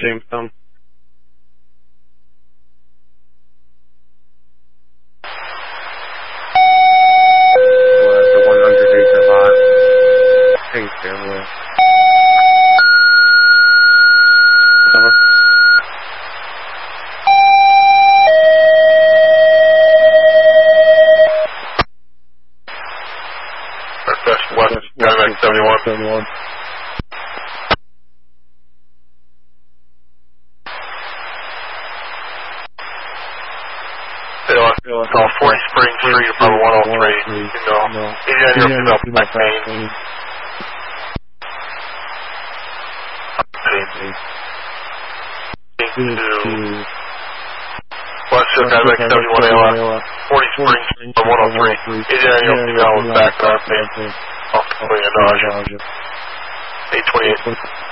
Jamestown. The 100 acre lot. Take care of it. Cover. Northwest West, Diamond 71. Call 40 Springs Street, Apollo 103. You know, Indiana up back main. West Ship, Diamond 71 ALS. 40 Springs, 103. Indiana was back on our main. Off the way of Dodge. 828.